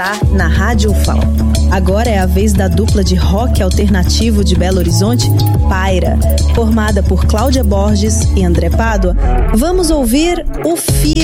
Na Rádio UFAL. Agora é a vez da dupla de rock alternativo de Belo Horizonte, Paira, formada por Cláudia Borges e André Pádua. Vamos ouvir o Fio.